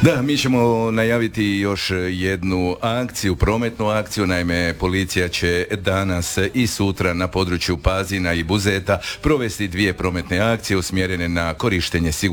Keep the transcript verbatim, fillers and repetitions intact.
Da, mi ćemo najaviti još jednu akciju, prometnu akciju. Naime, policija će danas i sutra na području Pazina i Buzeta provesti dvije prometne akcije usmjerene na korištenje sigurnosti